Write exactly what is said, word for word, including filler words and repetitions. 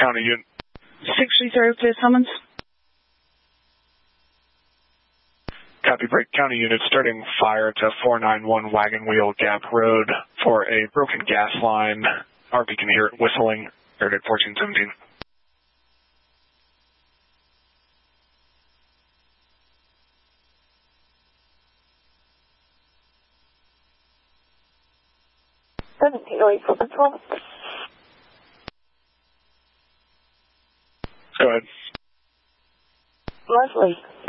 County Unit. six three zero, clear summons. Copy, Brake County Unit starting fire to four nine one Wagon Wheel Gap Road for a broken gas line. R V can hear it whistling. Aired at fourteen seventeen. seventeen oh eight for control. Go ahead. Leslie.